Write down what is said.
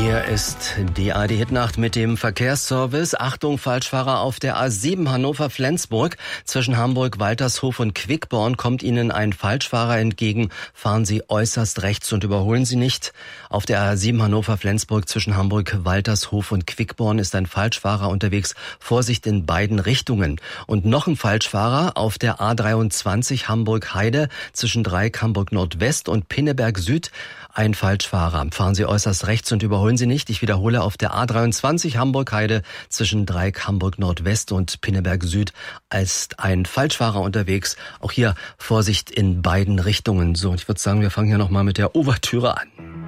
Hier ist die ARD-Hitnacht mit dem Verkehrsservice. Achtung, Falschfahrer auf der A7 Hannover-Flensburg. Zwischen Hamburg-Waltershof und Quickborn kommt Ihnen ein Falschfahrer entgegen. Fahren Sie äußerst rechts und überholen Sie nicht. Auf der A7 Hannover-Flensburg zwischen Hamburg-Waltershof und Quickborn ist ein Falschfahrer unterwegs. Vorsicht in beiden Richtungen. Und noch ein Falschfahrer auf der A23 Hamburg-Heide zwischen Dreieck Hamburg-Nordwest und Pinneberg Süd. Ein Falschfahrer. Fahren Sie äußerst rechts und überholen Sie nicht. Ich wiederhole, auf der A23 Hamburg-Heide zwischen Dreieck Hamburg-Nordwest und Pinneberg Süd ist ein Falschfahrer unterwegs. Auch hier Vorsicht in beiden Richtungen. So, und ich würde sagen, wir fangen hier nochmal mit der Ouvertüre an.